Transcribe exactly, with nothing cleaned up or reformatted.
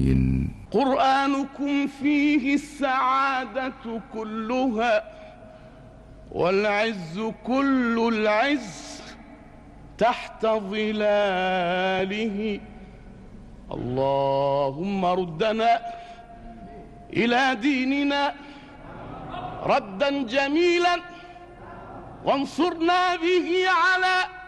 قرآنكم فيه السعادة كلها والعز كل العز تحت ظلاله. اللهم ردنا إلى ديننا ردا جميلا وانصرنا به على